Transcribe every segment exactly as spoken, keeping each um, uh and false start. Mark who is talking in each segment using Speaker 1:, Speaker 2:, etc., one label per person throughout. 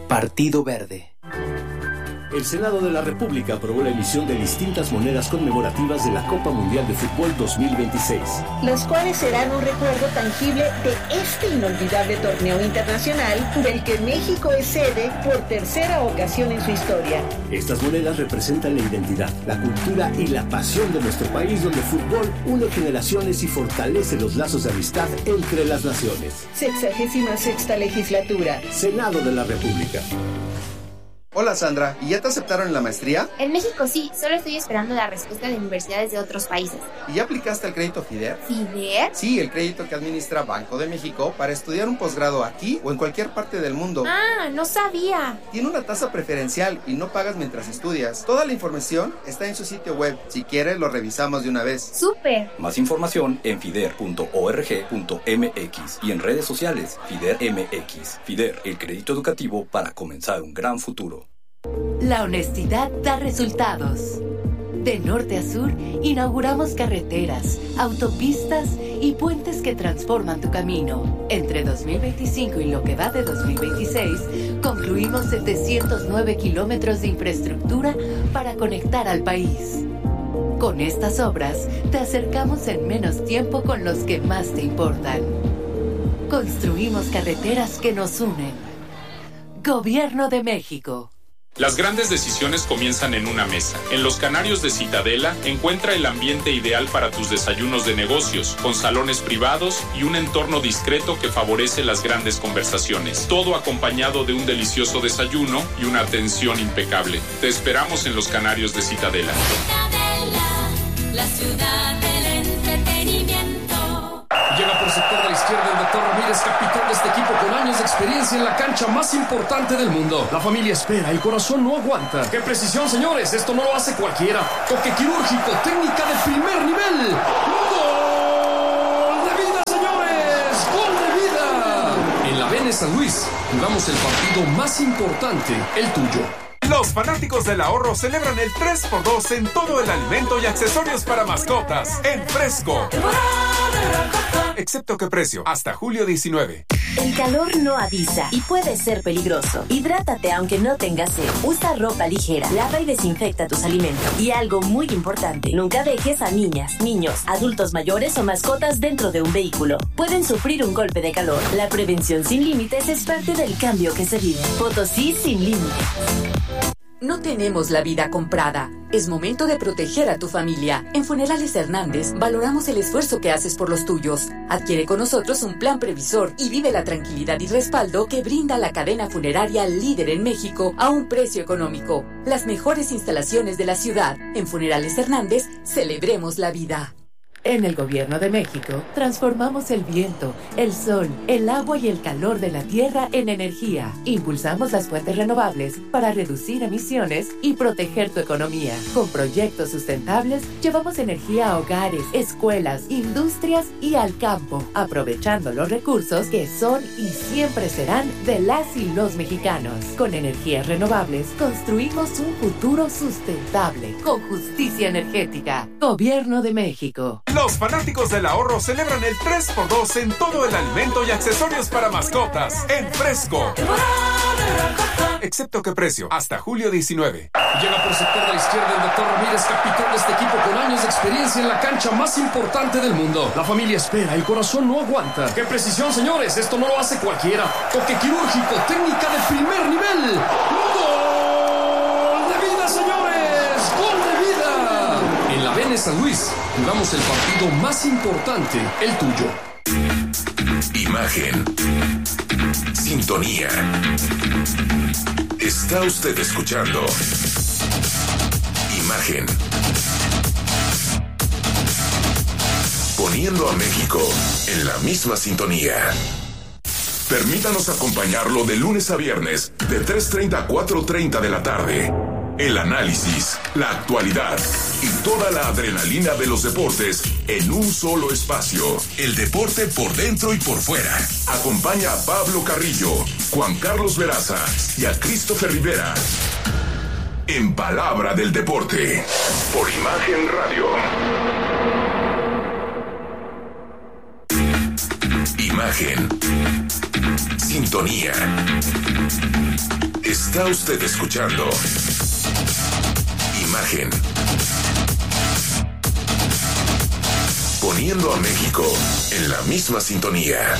Speaker 1: Partido Verde.
Speaker 2: El Senado de la República aprobó la emisión de distintas monedas conmemorativas de la Copa Mundial de Fútbol dos mil veintiséis.
Speaker 3: Las cuales serán un recuerdo tangible de este inolvidable torneo internacional del que México es sede por tercera ocasión en su historia.
Speaker 2: Estas monedas representan la identidad, la cultura y la pasión de nuestro país, donde el fútbol une generaciones y fortalece los lazos de amistad entre las naciones.
Speaker 3: Sexagésima sexta legislatura.
Speaker 2: Senado de la República.
Speaker 4: Hola Sandra, ¿y ya te aceptaron en la maestría?
Speaker 5: En México sí, solo estoy esperando la respuesta de universidades de otros países.
Speaker 4: ¿Y ya aplicaste el crédito FIDER?
Speaker 5: ¿FIDER?
Speaker 4: Sí, el crédito que administra Banco de México para estudiar un posgrado aquí o en cualquier parte del mundo.
Speaker 5: Ah, no sabía.
Speaker 4: Tiene una tasa preferencial y no pagas mientras estudias. Toda la información está en su sitio web. Si quieres, lo revisamos de una vez.
Speaker 5: ¡Súper!
Speaker 6: Más información en fider punto org punto m x y en redes sociales FIDER M X. FIDER, el crédito educativo para comenzar un gran futuro.
Speaker 7: La honestidad da resultados. De norte a sur, inauguramos carreteras, autopistas y puentes que transforman tu camino. Entre dos mil veinticinco y lo que va de dos mil veintiséis, concluimos setecientos nueve kilómetros de infraestructura para conectar al país. Con estas obras, te acercamos en menos tiempo con los que más te importan. Construimos carreteras que nos unen. Gobierno de México.
Speaker 8: Las grandes decisiones comienzan en una mesa. En Los Canarios de Citadela, encuentra el ambiente ideal para tus desayunos de negocios, con salones privados y un entorno discreto que favorece las grandes conversaciones. Todo acompañado de un delicioso desayuno y una atención impecable. Te esperamos en Los Canarios de Citadela.
Speaker 9: Citadela, la ciudad del entretenimiento.
Speaker 10: Llega por sector de la izquierda el doctor Ramírez, capitán de este equipo con años de experiencia en la cancha más importante del mundo. La familia espera, el corazón no aguanta. ¡Qué precisión, señores! Esto no lo hace cualquiera. Toque quirúrgico, técnica de primer nivel. ¡Gol de vida, señores! ¡Gol de vida! En la Vene San Luis, jugamos el partido más importante, el tuyo.
Speaker 11: Los fanáticos del ahorro celebran el tres por dos en todo el alimento y accesorios para mascotas en Fresco. Excepto que precio, hasta julio diecinueve.
Speaker 12: El calor no avisa y puede ser peligroso. Hidrátate aunque no tengas sed. Usa ropa ligera, lava y desinfecta tus alimentos. Y algo muy importante, nunca dejes a niñas, niños, adultos mayores o mascotas dentro de un vehículo. Pueden sufrir un golpe de calor. La prevención sin límites es parte del cambio que se vive. Potosí sin límites.
Speaker 13: No tenemos la vida comprada. Es momento de proteger a tu familia. En Funerales Hernández valoramos el esfuerzo que haces por los tuyos. Adquiere con nosotros un plan previsor y vive la tranquilidad y respaldo que brinda la cadena funeraria líder en México a un precio económico. Las mejores instalaciones de la ciudad. En Funerales Hernández, celebremos la vida.
Speaker 7: En el Gobierno de México, transformamos el viento, el sol, el agua y el calor de la tierra en energía. Impulsamos las fuentes renovables para reducir emisiones y proteger tu economía. Con proyectos sustentables, llevamos energía a hogares, escuelas, industrias y al campo, aprovechando los recursos que son y siempre serán de las y los mexicanos. Con energías renovables, construimos un futuro sustentable, con justicia energética. Gobierno de México.
Speaker 11: Los fanáticos del ahorro celebran el tres por dos en todo el alimento y accesorios para mascotas en Fresco. Excepto que precio, hasta julio diecinueve.
Speaker 10: Llega por sector de la izquierda el doctor Ramírez, capitán de este equipo con años de experiencia en la cancha más importante del mundo. La familia espera, el corazón no aguanta. ¡Qué precisión, señores! Esto no lo hace cualquiera. Toque quirúrgico, técnica de primer nivel. ¡Gol de vida, señores! ¡Gol de vida! En la Vene San Luis, jugamos el partido más importante, el tuyo.
Speaker 14: Imagen. Sintonía. Está usted escuchando Imagen. Poniendo a México en la misma sintonía. Permítanos acompañarlo de lunes a viernes, de tres treinta a cuatro treinta de la tarde. El análisis, la actualidad y toda la adrenalina de los deportes en un solo espacio. El deporte por dentro y por fuera. Acompaña a Pablo Carrillo, Juan Carlos Veraza y a Christopher Rivera. En Palabra del Deporte. Por Imagen Radio. Imagen. Sintonía. Está usted escuchando Imagen. Poniendo a México en la misma sintonía.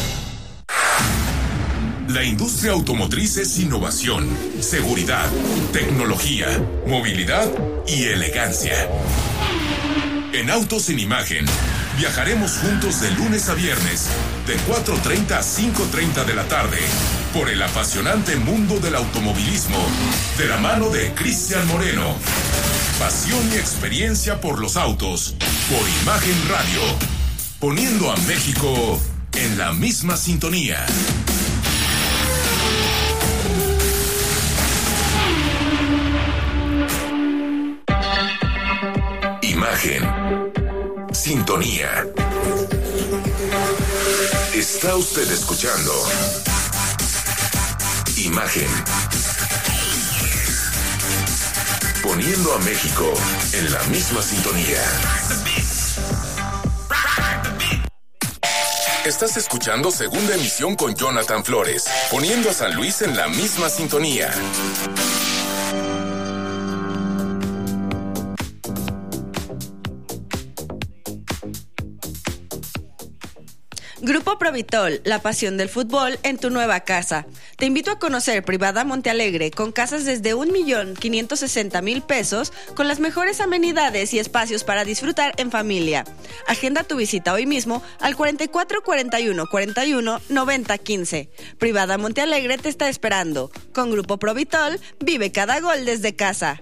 Speaker 14: La industria automotriz es innovación, seguridad, tecnología, movilidad y elegancia. En Autos en Imagen, viajaremos juntos de lunes a viernes, de cuatro treinta a cinco treinta de la tarde, por el apasionante mundo del automovilismo, de la mano de Cristian Moreno. Pasión y experiencia por los autos, por Imagen Radio, poniendo a México en la misma sintonía. Imagen. Sintonía. Está usted escuchando Imagen. Poniendo a México en la misma sintonía. Estás escuchando Segunda Emisión con Jonathan Flores, poniendo a San Luis en la misma sintonía.
Speaker 1: Grupo Provitol, la pasión del fútbol en tu nueva casa. Te invito a conocer Privada Montealegre, con casas desde un millón quinientos sesenta mil pesos, con las mejores amenidades y espacios para disfrutar en familia. Agenda tu visita hoy mismo al cuarenta y cuatro cuarenta y uno cuarenta y uno noventa quince. Privada Montealegre te está esperando. Con Grupo Provitol, vive cada gol desde casa.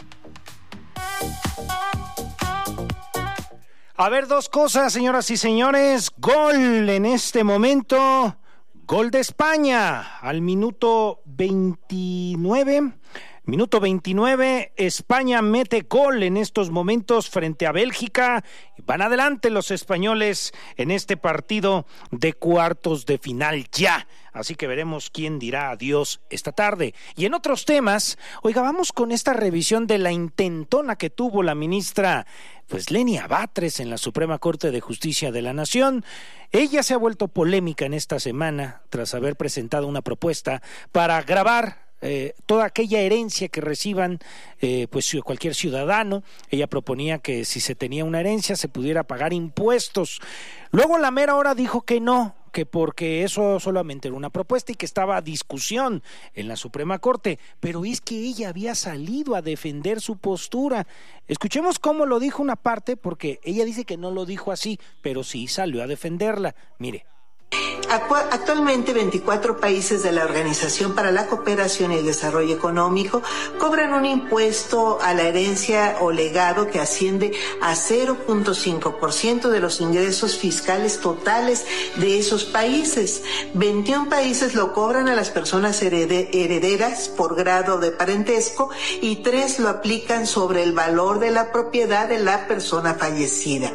Speaker 15: A ver, dos cosas, señoras y señores. Gol en este momento. Gol de España al minuto veintinueve. Minuto veintinueve, España mete gol en estos momentos frente a Bélgica. Van adelante los españoles en este partido de cuartos de final ya. Así que veremos quién dirá adiós esta tarde. Y en otros temas, oiga, vamos con esta revisión de la intentona que tuvo la ministra pues Lenia Batres en la Suprema Corte de Justicia de la Nación. Ella se ha vuelto polémica en esta semana tras haber presentado una propuesta para grabar Eh, toda aquella herencia que reciban eh, pues cualquier ciudadano. Ella proponía que si se tenía una herencia se pudiera pagar impuestos. Luego la mera hora dijo que no, que porque eso solamente era una propuesta y que estaba a discusión en la Suprema Corte, pero es que ella había salido a defender su postura. Escuchemos cómo lo dijo una parte, porque ella dice que no lo dijo así, pero sí salió a defenderla. Mire.
Speaker 16: Actualmente veinticuatro países de la Organización para la Cooperación y el Desarrollo Económico cobran un impuesto a la herencia o legado que asciende a cero punto cinco por ciento de los ingresos fiscales totales de esos países. veintiún países lo cobran a las personas herederas por grado de parentesco y tres lo aplican sobre el valor de la propiedad de la persona fallecida.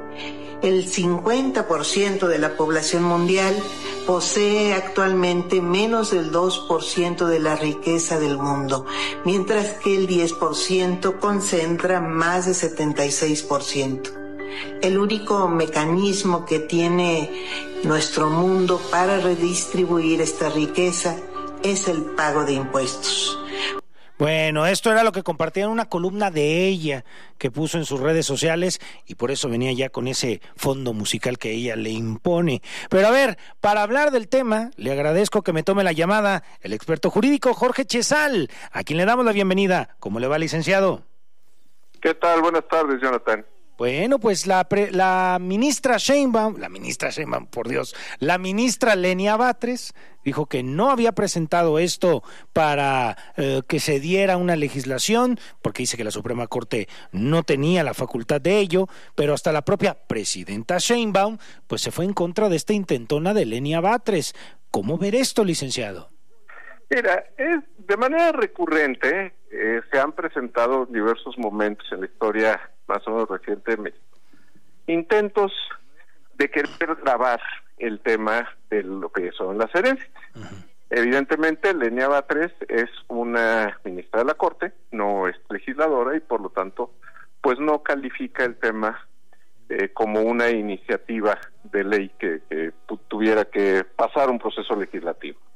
Speaker 16: El cincuenta por ciento de la población mundial posee actualmente menos del dos por ciento de la riqueza del mundo, mientras que el diez por ciento concentra más del setenta y seis por ciento. El único mecanismo que tiene nuestro mundo para redistribuir esta riqueza es el pago de impuestos.
Speaker 15: Bueno, esto era lo que compartía en una columna de ella que puso en sus redes sociales y por eso venía ya con ese fondo musical que ella le impone. Pero a ver, para hablar del tema, le agradezco que me tome la llamada el experto jurídico Jorge Chezal, a quien le damos la bienvenida. ¿Cómo le va, licenciado?
Speaker 17: ¿Qué tal? Buenas tardes, Jonathan.
Speaker 15: Bueno, pues la pre, la ministra Sheinbaum, la ministra Sheinbaum, por Dios, la ministra Lenia Batres dijo que no había presentado esto para eh, que se diera una legislación, porque dice que la Suprema Corte no tenía la facultad de ello, pero hasta la propia presidenta Sheinbaum pues se fue en contra de esta intentona de Lenia Batres. ¿Cómo ver esto, licenciado?
Speaker 17: Mira, es de manera recurrente, eh, se han presentado diversos momentos en la historia más o menos reciente de México, intentos de querer grabar el tema de lo que son las herencias. Uh-huh. Evidentemente, Lenia Batres es una ministra de la Corte, no es legisladora y por lo tanto, pues no califica el tema eh, como una iniciativa de ley que, que tuviera que pasar un proceso legislativo.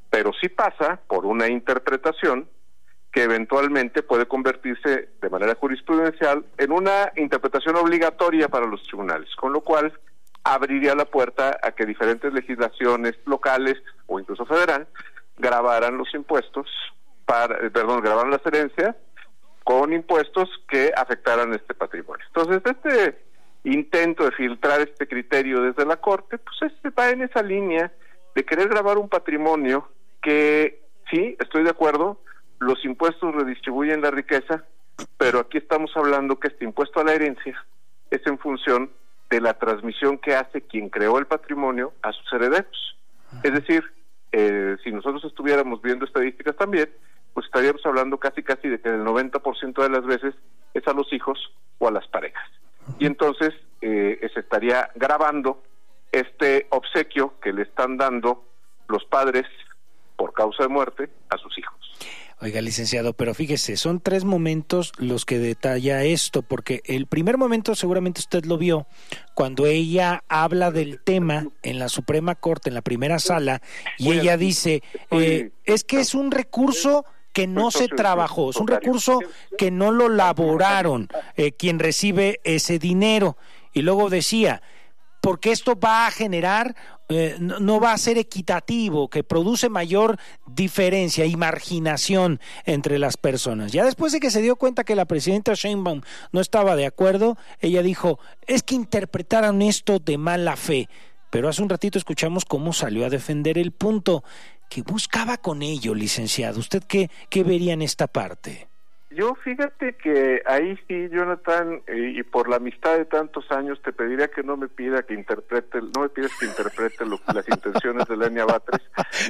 Speaker 17: pero sí pasa por una interpretación que eventualmente puede convertirse de manera jurisprudencial en una interpretación obligatoria para los tribunales, con lo cual abriría la puerta a que diferentes legislaciones locales o incluso federal gravaran los impuestos, para, eh, perdón, gravaran las herencias con impuestos que afectaran este patrimonio. Entonces, este intento de filtrar este criterio desde la Corte, pues este va en esa línea de querer gravar un patrimonio que, sí, estoy de acuerdo, los impuestos redistribuyen la riqueza, pero aquí estamos hablando que este impuesto a la herencia es en función de la transmisión que hace quien creó el patrimonio a sus herederos. Es decir, eh, si nosotros estuviéramos viendo estadísticas también, pues estaríamos hablando casi casi de que el noventa por ciento de las veces es a los hijos o a las parejas. Y entonces eh, se estaría gravando este obsequio que le están dando los padres por causa de muerte a sus hijos.
Speaker 15: Oiga, licenciado, pero fíjese, son tres momentos los que detalla esto, porque el primer momento seguramente usted lo vio, cuando ella habla del tema en la Suprema Corte, en la primera sala, y ella dice, eh, es que es un recurso que no se trabajó, es un recurso que no lo laboraron eh, quien recibe ese dinero, y luego decía, porque esto va a generar, eh, no, no va a ser equitativo, que produce mayor diferencia y marginación entre las personas. Ya después de que se dio cuenta que la presidenta Sheinbaum no estaba de acuerdo, ella dijo, es que interpretaron esto de mala fe. Pero hace un ratito escuchamos cómo salió a defender el punto que buscaba con ello, licenciado. ¿Usted qué, qué vería en esta parte?
Speaker 17: Yo fíjate que ahí sí, Jonathan, eh, y por la amistad de tantos años, te pediría que no me pida que interprete, no me pidas que interprete lo, las intenciones de Lenia Batres,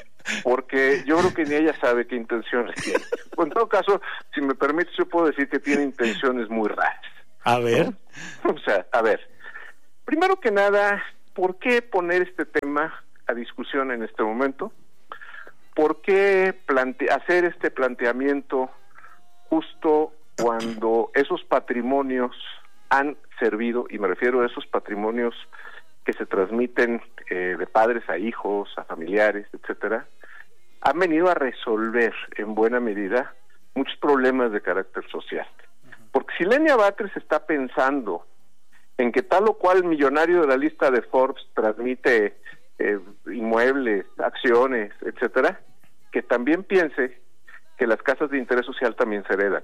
Speaker 17: porque yo creo que ni ella sabe qué intenciones tiene. O en todo caso, si me permites, yo puedo decir que tiene intenciones muy raras.
Speaker 15: A ver.
Speaker 17: ¿No? O sea, a ver, primero que nada, ¿por qué poner este tema a discusión en este momento? ¿Por qué plante- hacer este planteamiento justo cuando esos patrimonios han servido, y me refiero a esos patrimonios que se transmiten eh, de padres a hijos, a familiares, etcétera, han venido a resolver en buena medida muchos problemas de carácter social? Porque si Lenia Batres está pensando en que tal o cual millonario de la lista de Forbes transmite eh, inmuebles, acciones, etcétera, que también piense que las casas de interés social también se heredan,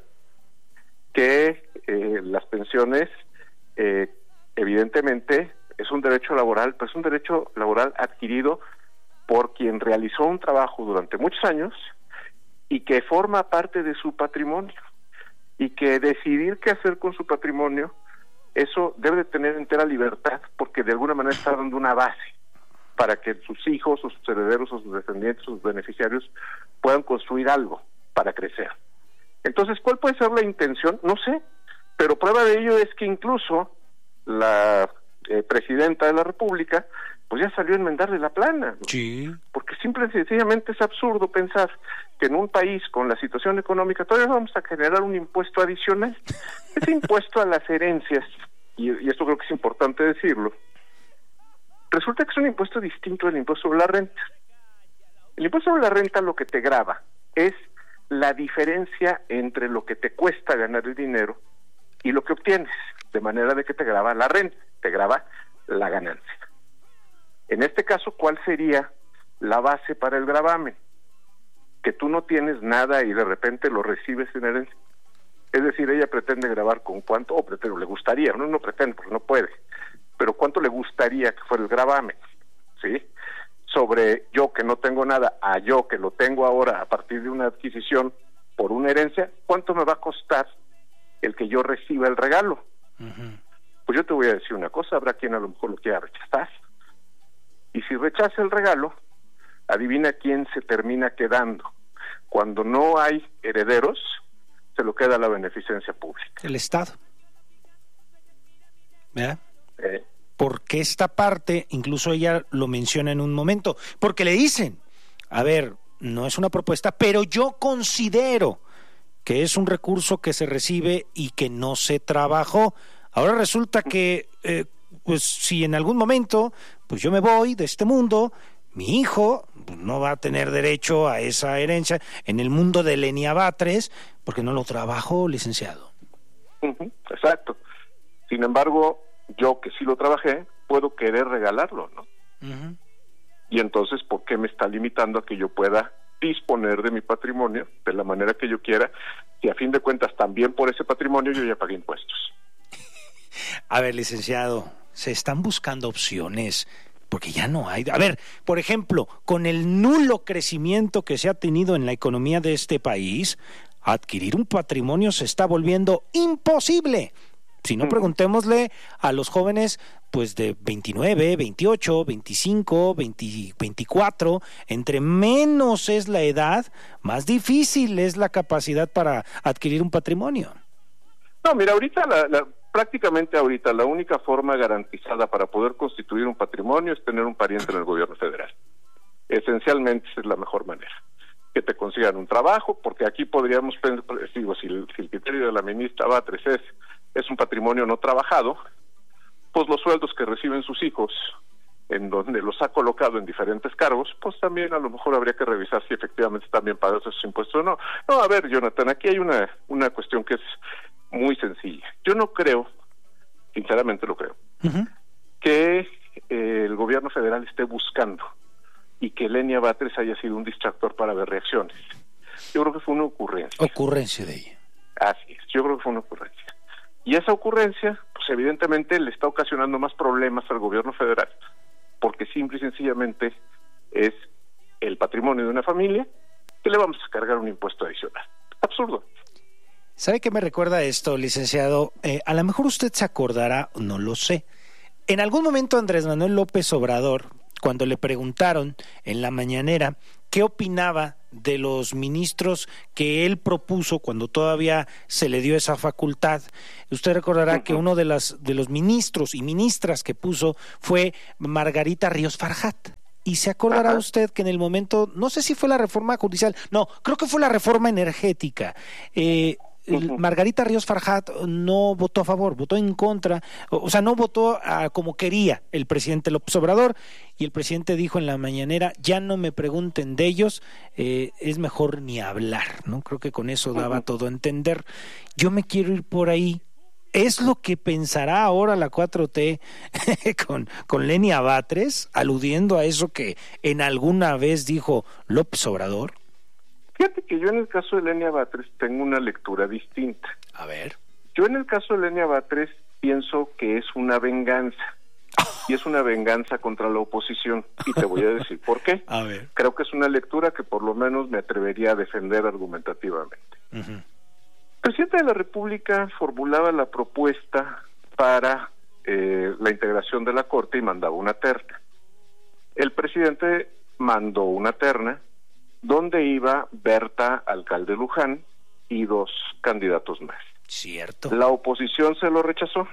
Speaker 17: que eh, las pensiones eh, evidentemente es un derecho laboral, pero es un derecho laboral adquirido por quien realizó un trabajo durante muchos años y que forma parte de su patrimonio, y que decidir qué hacer con su patrimonio, eso debe de tener entera libertad, porque de alguna manera está dando una base para que sus hijos o sus herederos o sus descendientes o sus beneficiarios puedan construir algo para crecer. Entonces, ¿cuál puede ser la intención? No sé, pero prueba de ello es que incluso la eh, presidenta de la República pues ya salió a enmendarle la plana, ¿no?
Speaker 15: Sí.
Speaker 17: Porque simple y sencillamente es absurdo pensar que en un país con la situación económica todavía vamos a generar un impuesto adicional. Ese impuesto a las herencias, y, y esto creo que es importante decirlo, resulta que es un impuesto distinto del impuesto sobre la renta. El impuesto sobre la renta lo que te grava es la diferencia entre lo que te cuesta ganar el dinero y lo que obtienes, de manera de que te grava la renta, te grava la ganancia. En este caso, ¿cuál sería la base para el gravamen? Que tú no tienes nada y de repente lo recibes en herencia. Es decir, ella pretende gravar con cuánto, o pretende, le gustaría, no, no pretende porque no puede, pero cuánto le gustaría que fuera el gravamen, ¿sí? Sobre yo que no tengo nada a yo que lo tengo ahora a partir de una adquisición por una herencia, ¿cuánto me va a costar el que yo reciba el regalo? Uh-huh. Pues yo te voy a decir una cosa, habrá quien a lo mejor lo quiera rechazar, y si rechaza el regalo, adivina quién se termina quedando. Cuando no hay herederos, se lo queda la beneficencia pública.
Speaker 15: El Estado. ¿Verdad?
Speaker 17: Eh.
Speaker 15: Porque esta parte, incluso ella lo menciona en un momento, porque le dicen, a ver, no es una propuesta, pero yo considero que es un recurso que se recibe y que no se trabajó. Ahora resulta que, eh, pues si en algún momento, pues yo me voy de este mundo, mi hijo pues no va a tener derecho a esa herencia en el mundo de Lenia Batres porque no lo trabajó, licenciado.
Speaker 17: Uh-huh, exacto. Sin embargo, yo que sí lo trabajé, puedo querer regalarlo, ¿no? Uh-huh. Y entonces, ¿por qué me está limitando a que yo pueda disponer de mi patrimonio de la manera que yo quiera, si a fin de cuentas también por ese patrimonio yo ya pagué impuestos?
Speaker 15: A ver, licenciado, se están buscando opciones porque ya no hay. A ver, por ejemplo, con el nulo crecimiento que se ha tenido en la economía de este país, adquirir un patrimonio se está volviendo imposible. Si no, preguntémosle a los jóvenes pues de veintinueve, veintiocho, veinticinco, veinte, veinticuatro, entre menos es la edad, más difícil es la capacidad para adquirir un patrimonio.
Speaker 17: No, mira, ahorita, la, la, prácticamente ahorita, la única forma garantizada para poder constituir un patrimonio es tener un pariente en el gobierno federal. Esencialmente esa es la mejor manera. Que te consigan un trabajo, porque aquí podríamos, digo, si el, si el criterio de la ministra Batres es, es un patrimonio no trabajado, pues los sueldos que reciben sus hijos, en donde los ha colocado en diferentes cargos, pues también a lo mejor habría que revisar si efectivamente están bien pagados esos impuestos o no. No, a ver, Jonathan, aquí hay una, una cuestión que es muy sencilla. Yo no creo, sinceramente lo creo, uh-huh. que eh, el gobierno federal esté buscando y que Lenia Batres haya sido un distractor para ver reacciones. Yo creo que fue una ocurrencia.
Speaker 15: Ocurrencia de ella.
Speaker 17: Así es, yo creo que fue una ocurrencia. Y esa ocurrencia, pues evidentemente le está ocasionando más problemas al gobierno federal, porque simple y sencillamente es el patrimonio de una familia que le vamos a cargar un impuesto adicional. Absurdo.
Speaker 15: ¿Sabe qué me recuerda esto, licenciado? Eh, a lo mejor usted se acordará, no lo sé. En algún momento Andrés Manuel López Obrador, cuando le preguntaron en la mañanera qué opinaba de los ministros que él propuso cuando todavía se le dio esa facultad, usted recordará uh-huh. que uno de, las, de los ministros y ministras que puso fue Margarita Ríos Farjat. Y se acordará uh-huh. usted que en el momento, no sé si fue la reforma judicial, no, creo que fue la reforma energética, eh, Uh-huh. Margarita Ríos Farjat no votó a favor, votó en contra, o sea, no votó a como quería el presidente López Obrador, y el presidente dijo en la mañanera, ya no me pregunten de ellos, eh, es mejor ni hablar, ¿no? Creo que con eso daba uh-huh. todo a entender. Yo me quiero ir por ahí. ¿Es lo que pensará ahora la cuatro T con, con Lenia Batres, aludiendo a eso que en alguna vez dijo López Obrador?
Speaker 17: Fíjate que yo en el caso de Lenia Batres tengo una lectura distinta.
Speaker 15: A ver.
Speaker 17: Yo en el caso de Lenia Batres pienso que es una venganza. Y es una venganza contra la oposición. Y te voy a decir por qué.
Speaker 15: A ver.
Speaker 17: Creo que es una lectura que por lo menos me atrevería a defender argumentativamente. Uh-huh. El presidente de la República formulaba la propuesta para eh, la integración de la Corte y mandaba una terna. El presidente mandó una terna donde iba Berta Alcalde Luján y dos candidatos más.
Speaker 15: Cierto.
Speaker 17: La oposición se lo rechazó.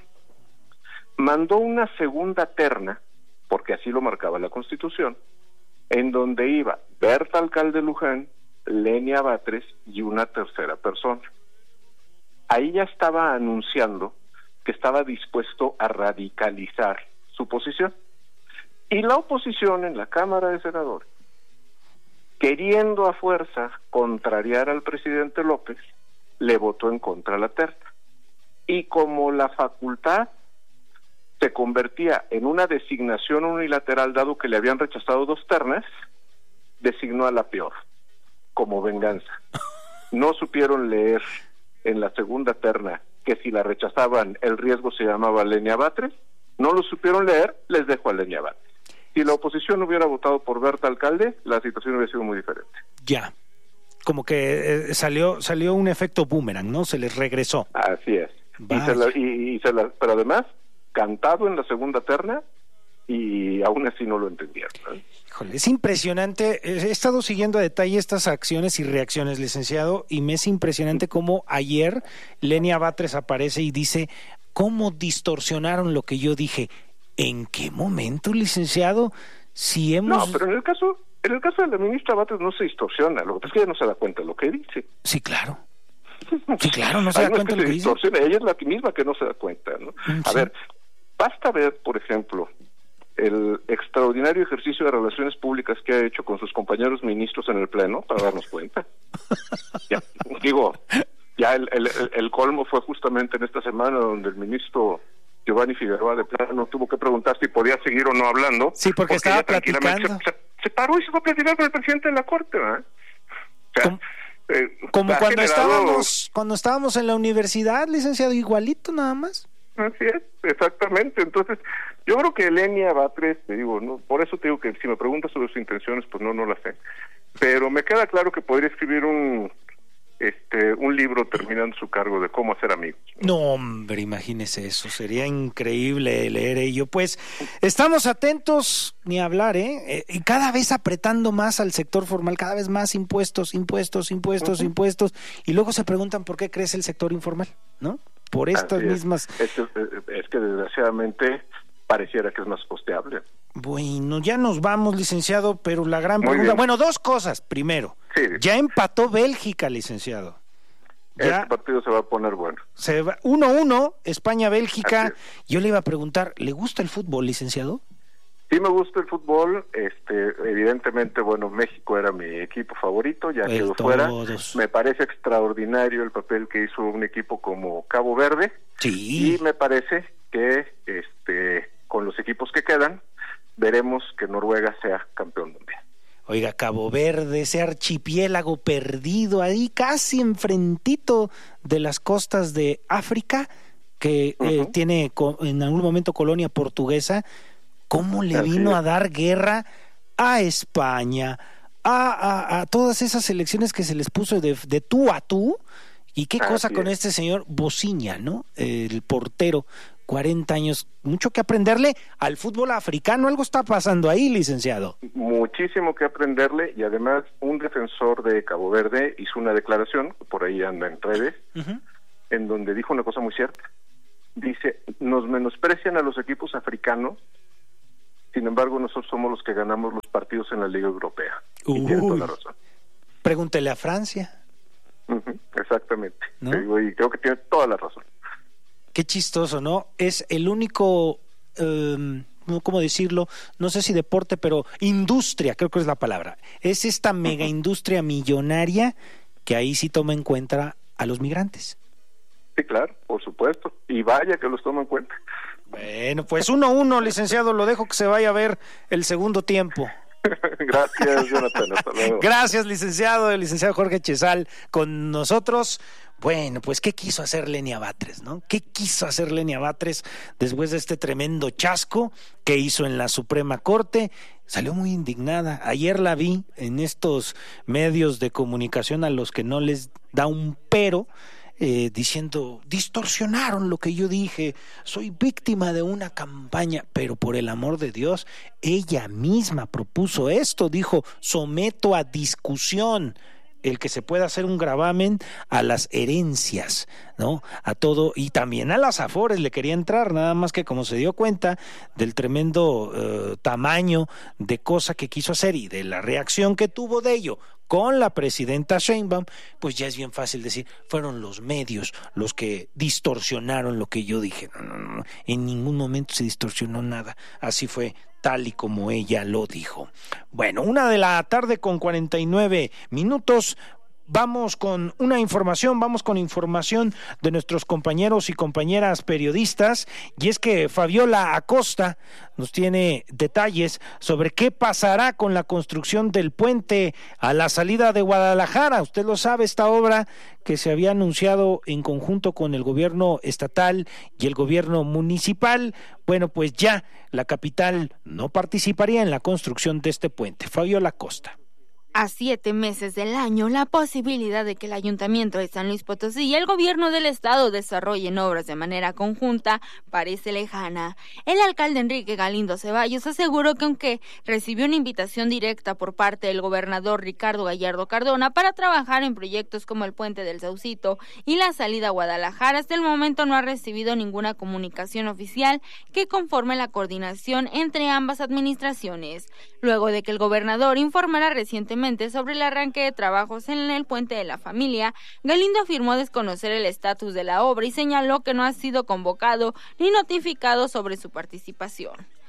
Speaker 17: Mandó una segunda terna, porque así lo marcaba la Constitución, en donde iba Berta Alcalde Luján, Lenia Batres y una tercera persona. Ahí ya estaba anunciando que estaba dispuesto a radicalizar su posición. Y la oposición en la Cámara de Senadores, queriendo a fuerza contrariar al presidente López, le votó en contra la terna. Y como la facultad se convertía en una designación unilateral, dado que le habían rechazado dos ternas, designó a la peor, como venganza. No supieron leer en la segunda terna que si la rechazaban el riesgo se llamaba Lenia Batres, no lo supieron leer, les dejó a Lenia Batres. Si la oposición hubiera votado por Berta Alcalde, la situación hubiera sido muy diferente.
Speaker 15: Ya, como que eh, salió salió un efecto boomerang, ¿no? Se les regresó.
Speaker 17: Así es. Y se la, y, y se la, pero además, cantado en la segunda terna, y aún así no lo entendieron, ¿no?
Speaker 15: Híjole, es impresionante. He estado siguiendo a detalle estas acciones y reacciones, licenciado, y me es impresionante cómo ayer Lenia Batres aparece y dice, ¿cómo distorsionaron lo que yo dije? ¿En qué momento, licenciado? Si hemos...
Speaker 17: No, pero en el caso en el caso de la ministra Batres no se distorsiona, lo que pasa es que ella no se da cuenta de lo que dice.
Speaker 15: Sí, claro. Sí, claro, no se da
Speaker 17: no
Speaker 15: cuenta de
Speaker 17: es que
Speaker 15: lo que
Speaker 17: dice. Ella es la misma que no se da cuenta, ¿no?
Speaker 15: Mm,
Speaker 17: a
Speaker 15: sí.
Speaker 17: ver, basta ver, por ejemplo, el extraordinario ejercicio de relaciones públicas que ha hecho con sus compañeros ministros en el Pleno para darnos cuenta. Ya, digo, ya el, el, el colmo fue justamente en esta semana donde el ministro Giovanni Figueroa de plano tuvo que preguntar si podía seguir o no hablando.
Speaker 15: Sí, porque, porque estaba platicando.
Speaker 17: Se, se, se paró y se fue a platicar con el presidente de la Corte, ¿verdad? O sea,
Speaker 15: como, eh, como cuando generado... estábamos cuando estábamos en la universidad, licenciado, igualito nada más.
Speaker 17: Así es, exactamente. Entonces, yo creo que Lenia Batres, te digo, no, por eso te digo que si me preguntas sobre sus intenciones, pues no, no las sé. Pero me queda claro que podría escribir un este un libro terminando su cargo de cómo hacer amigos.
Speaker 15: No, hombre, imagínese eso, sería increíble leer ello. Pues estamos atentos, ni hablar, ¿eh? Y cada vez apretando más al sector formal, cada vez más impuestos, impuestos, impuestos, uh-huh. impuestos, y luego se preguntan por qué crece el sector informal, ¿no? Por estas
Speaker 17: Así es.
Speaker 15: mismas...
Speaker 17: Es que, es que desgraciadamente pareciera que es más costeable.
Speaker 15: Bueno, ya nos vamos, licenciado, pero la gran
Speaker 17: Muy
Speaker 15: pregunta...
Speaker 17: bien.
Speaker 15: Bueno, dos cosas. Primero,
Speaker 17: sí.
Speaker 15: ya empató Bélgica, licenciado. Ya
Speaker 17: este partido se va a poner bueno.
Speaker 15: Se va uno uno, España-Bélgica. Yo le iba a preguntar, ¿le gusta el fútbol, licenciado?
Speaker 17: Sí me gusta el fútbol, este, evidentemente, bueno, México era mi equipo favorito, ya
Speaker 15: el
Speaker 17: quedó fuera. Me parece extraordinario el papel que hizo un equipo como Cabo Verde.
Speaker 15: Sí.
Speaker 17: Y me parece que, este, con los equipos que quedan, veremos que Noruega sea campeón mundial.
Speaker 15: Oiga, Cabo Verde, ese archipiélago perdido ahí casi enfrentito de las costas de África, que uh-huh. eh, tiene en algún momento colonia portuguesa. ¿Cómo le Así vino es. a dar guerra a España, a, a, a todas esas selecciones que se les puso de, de tú a tú? Y qué cosa Así con es. este señor Bociña, ¿no? El portero, cuarenta años, mucho que aprenderle al fútbol africano. Algo está pasando ahí, licenciado.
Speaker 17: Muchísimo que aprenderle, y además un defensor de Cabo Verde hizo una declaración, por ahí anda en redes, uh-huh. en donde dijo una cosa muy cierta. Dice, nos menosprecian a los equipos africanos, sin embargo, nosotros somos los que ganamos los partidos en la Liga Europea. Y tiene toda la razón.
Speaker 15: Pregúntele a Francia.
Speaker 17: Uh-huh, exactamente.
Speaker 15: ¿No?
Speaker 17: Digo, y creo que tiene toda la razón.
Speaker 15: Qué chistoso, ¿no? Es el único, eh, ¿cómo decirlo? No sé si deporte, pero industria, creo que es la palabra. Es esta mega industria millonaria que ahí sí toma en cuenta a los migrantes.
Speaker 17: Sí, claro, por supuesto. Y vaya que los toma en cuenta.
Speaker 15: Bueno, pues uno a uno, licenciado, lo dejo que se vaya a ver el segundo tiempo.
Speaker 17: Gracias, Jonathan, hasta luego.
Speaker 15: Gracias, licenciado, el licenciado Jorge Chezal con nosotros. Bueno, pues ¿qué quiso hacer Lenia Batres, no? ¿Qué quiso hacer Lenia Batres después de este tremendo chasco que hizo en la Suprema Corte? Salió muy indignada. Ayer la vi en estos medios de comunicación a los que no les da un pero, Eh, diciendo, distorsionaron lo que yo dije, soy víctima de una campaña, pero por el amor de Dios, ella misma propuso esto, dijo, someto a discusión el que se pueda hacer un gravamen a las herencias, ¿no? A todo, y también a las afores le quería entrar, nada más que como se dio cuenta del tremendo eh, tamaño de cosa que quiso hacer y de la reacción que tuvo de ello con la presidenta Sheinbaum, pues ya es bien fácil decir, fueron los medios los que distorsionaron lo que yo dije. No, no, no, en ningún momento se distorsionó nada, así fue tal y como ella lo dijo. Bueno, una de la tarde con cuarenta y nueve minutos. Vamos con una información, vamos con información de nuestros compañeros y compañeras periodistas, y es que Fabiola Acosta nos tiene detalles sobre qué pasará con la construcción del puente a la salida de Guadalajara. Usted lo sabe, esta obra que se había anunciado en conjunto con el gobierno estatal y el gobierno municipal, bueno, pues ya la capital no participaría en la construcción de este puente. Fabiola Acosta.
Speaker 18: A siete meses del año, la posibilidad de que el Ayuntamiento de San Luis Potosí y el Gobierno del Estado desarrollen obras de manera conjunta parece lejana. El alcalde Enrique Galindo Ceballos aseguró que aunque recibió una invitación directa por parte del gobernador Ricardo Gallardo Cardona para trabajar en proyectos como el Puente del Saucito y la salida a Guadalajara, hasta el momento no ha recibido ninguna comunicación oficial que conforme la coordinación entre ambas administraciones. Luego de que el gobernador informara recientemente sobre el arranque de trabajos en el Puente de la Familia, Galindo afirmó desconocer el estatus de la obra y señaló que no ha sido convocado ni notificado sobre su participación.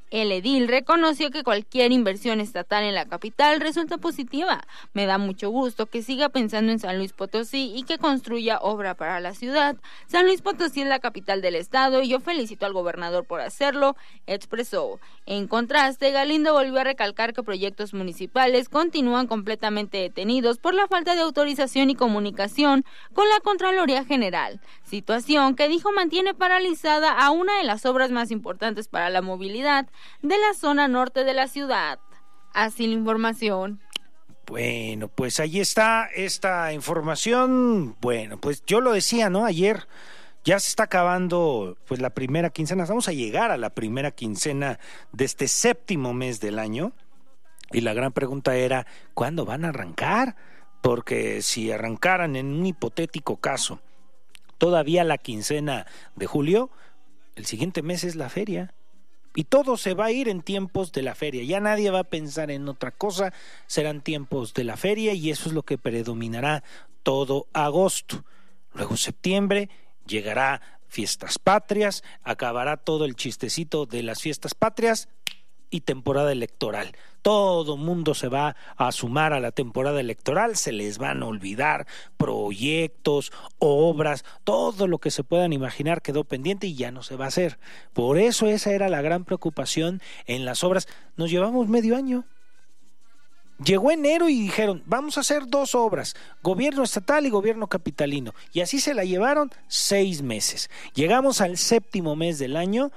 Speaker 18: El edil reconoció que cualquier inversión estatal en la capital resulta positiva. Me da mucho gusto que siga pensando en San Luis Potosí y que construya obra para la ciudad. San Luis Potosí es la capital del estado y yo felicito al gobernador por hacerlo, expresó. En contraste, Galindo volvió a recalcar que proyectos municipales continúan completamente detenidos por la falta de autorización y comunicación con la Contraloría General, situación que dijo mantiene paralizada a una de las obras más importantes para la movilidad de la zona norte de la ciudad. Así la información.
Speaker 15: Bueno, pues ahí está esta información. Bueno, pues yo lo decía, ¿no? Ayer ya se está acabando pues la primera quincena. Vamos a llegar a la primera quincena de este séptimo mes del año. Y la gran pregunta era, ¿cuándo van a arrancar? Porque si arrancaran en un hipotético caso todavía la quincena de julio, el siguiente mes es la feria. Y todo se va a ir en tiempos de la feria. Ya nadie va a pensar en otra cosa. Serán tiempos de la feria y eso es lo que predominará todo agosto. Luego septiembre llegará fiestas patrias, acabará todo el chistecito de las fiestas patrias y temporada electoral. Todo mundo se va a sumar a la temporada electoral, se les van a olvidar proyectos, obras, todo lo que se puedan imaginar quedó pendiente y ya no se va a hacer. Por eso esa era la gran preocupación en las obras. Nos llevamos medio año. Llegó enero y dijeron, vamos a hacer dos obras, gobierno estatal y gobierno capitalino. Y así se la llevaron seis meses. Llegamos al séptimo mes del año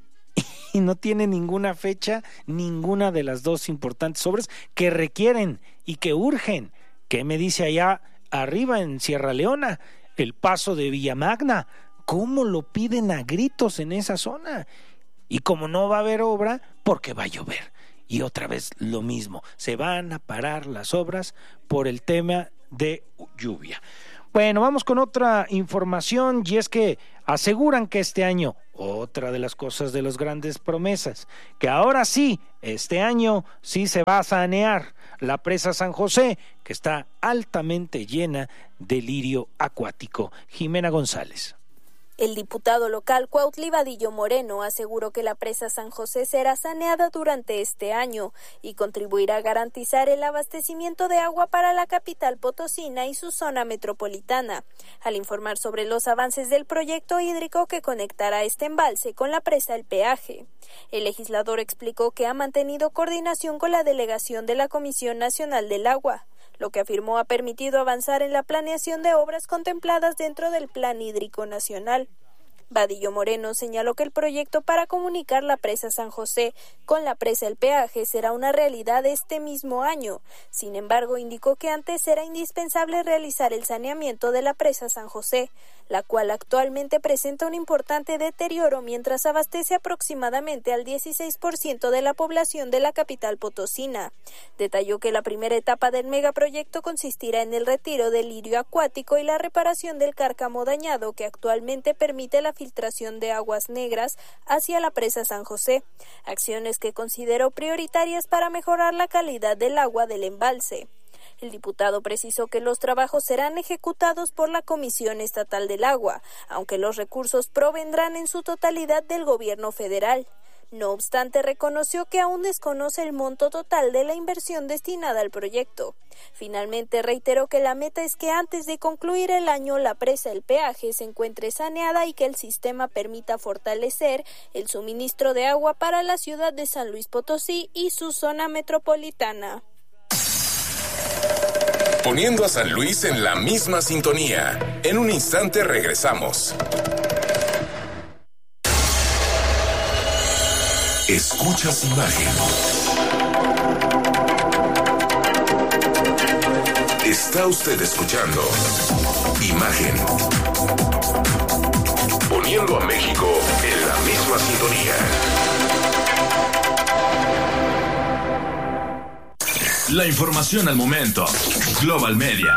Speaker 15: y no tiene ninguna fecha, ninguna de las dos importantes obras que requieren y que urgen. ¿Qué me dice allá arriba en Sierra Leona? El paso de Villamagna. ¿Cómo lo piden a gritos en esa zona? Y como no va a haber obra, porque va a llover. Y otra vez lo mismo, se van a parar las obras por el tema de lluvia. Bueno, vamos con otra información y es que aseguran que este año, otra de las cosas de las grandes promesas, que ahora sí, este año sí se va a sanear la presa San José, que está altamente llena de lirio acuático. Jimena González.
Speaker 19: El diputado local Cuautli Vadillo Moreno aseguró que la presa San José será saneada durante este año y contribuirá a garantizar el abastecimiento de agua para la capital potosina y su zona metropolitana, al informar sobre los avances del proyecto hídrico que conectará este embalse con la presa El Peaje. El legislador explicó que ha mantenido coordinación con la delegación de la Comisión Nacional del Agua, lo que afirmó ha permitido avanzar en la planeación de obras contempladas dentro del Plan Hídrico Nacional. Vadillo Moreno señaló que el proyecto para comunicar la presa San José con la presa El Peaje será una realidad este mismo año. Sin embargo, indicó que antes era indispensable realizar el saneamiento de la presa San José, la cual actualmente presenta un importante deterioro mientras abastece aproximadamente al dieciséis por ciento de la población de la capital potosina. Detalló que la primera etapa del megaproyecto consistirá en el retiro del lirio acuático y la reparación del cárcamo dañado que actualmente permite la filtración de aguas negras hacia la presa San José, acciones que consideró prioritarias para mejorar la calidad del agua del embalse. El diputado precisó que los trabajos serán ejecutados por la Comisión Estatal del Agua, aunque los recursos provendrán en su totalidad del gobierno federal. No obstante, reconoció que aún desconoce el monto total de la inversión destinada al proyecto. Finalmente, reiteró que la meta es que antes de concluir el año la presa El Peaje se encuentre saneada y que el sistema permita fortalecer el suministro de agua para la ciudad de San Luis Potosí y su zona metropolitana.
Speaker 14: Poniendo a San Luis en la misma sintonía. En un instante regresamos. Escuchas Imagen. Está usted escuchando Imagen. Poniendo a México en la misma sintonía.
Speaker 20: La información al momento. Global Media.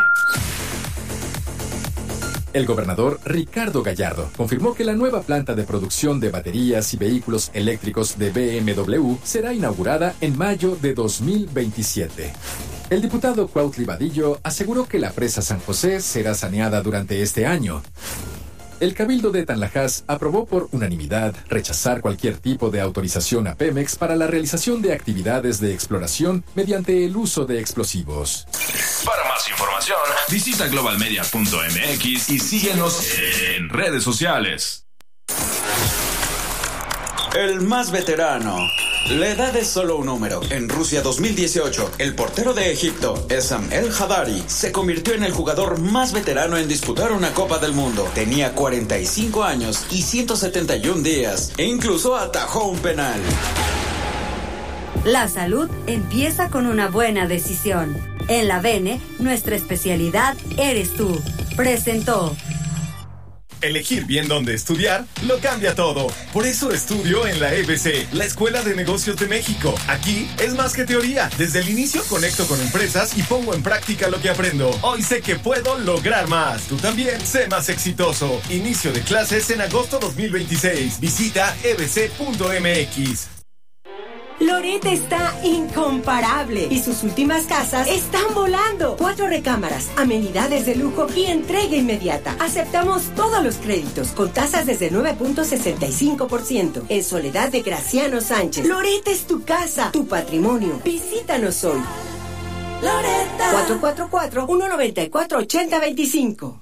Speaker 20: El gobernador Ricardo Gallardo confirmó que la nueva planta de producción de baterías y vehículos eléctricos de B M W será inaugurada en mayo de dos mil veintisiete. El diputado Cuautli Vadillo aseguró que la presa San José será saneada durante este año. El Cabildo de Tanlajas aprobó por unanimidad rechazar cualquier tipo de autorización a Pemex para la realización de actividades de exploración mediante el uso de explosivos.
Speaker 14: Para más información, visita global media punto m x y síguenos en redes sociales.
Speaker 21: El más veterano. La edad es solo un número. En Rusia dos mil dieciocho, el portero de Egipto, Essam El Hadari, se convirtió en el jugador más veterano en disputar una Copa del Mundo. Tenía cuarenta y cinco años y ciento setenta y un días, e incluso atajó un penal.
Speaker 22: La salud empieza con una buena decisión. En la Bene, nuestra especialidad eres tú. Presentó.
Speaker 23: Elegir bien dónde estudiar lo cambia todo. Por eso estudio en la E B C, la Escuela de Negocios de México. Aquí es más que teoría. Desde el inicio conecto con empresas y pongo en práctica lo que aprendo. Hoy sé que puedo lograr más. Tú también, sé más exitoso. Inicio de clases en agosto dos mil veintiséis. Visita e b c punto m x.
Speaker 24: Loret está incomparable y sus últimas casas están volando. Cuatro recámaras, amenidades de lujo y entrega inmediata. Aceptamos todos los créditos con tasas desde nueve punto sesenta y cinco por ciento. En Soledad de Graciano Sánchez. Loret es tu casa, tu patrimonio. Visítanos hoy. Loretta. cuatro cuatro cuatro, uno nueve cuatro, ocho cero dos cinco.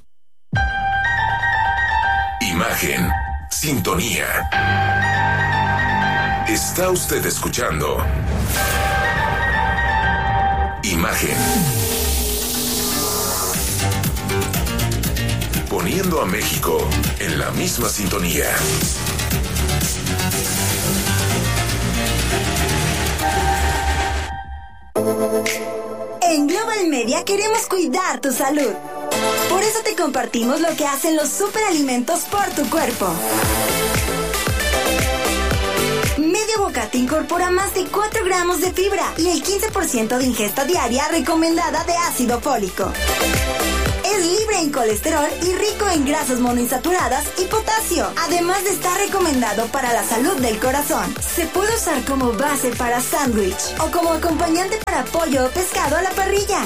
Speaker 14: Imagen, sintonía. Está usted escuchando Imagen. Poniendo a México en la misma sintonía.
Speaker 22: En Global Media queremos cuidar tu salud. Por eso te compartimos lo que hacen los superalimentos por tu cuerpo. Medio bocata incorpora más de cuatro gramos de fibra y el quince por ciento de ingesta diaria recomendada de ácido fólico. Es libre en colesterol y rico en grasas monoinsaturadas y potasio, además de estar recomendado para la salud del corazón. Se puede usar como base para sándwich o como acompañante para pollo o pescado a la parrilla.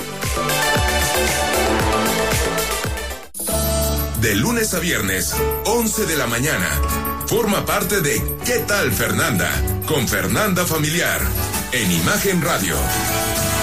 Speaker 14: De lunes a viernes, once de la mañana. Forma parte de ¿Qué tal, Fernanda? Con Fernanda Familiar, en Imagen Radio.